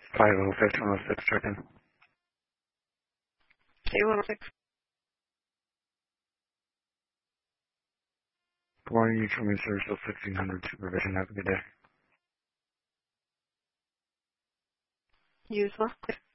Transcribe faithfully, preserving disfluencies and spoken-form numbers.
five oh six one oh six, check-in. K one oh six. Good morning, you from Service sixteen hundred Supervision. Have a good day. You as well.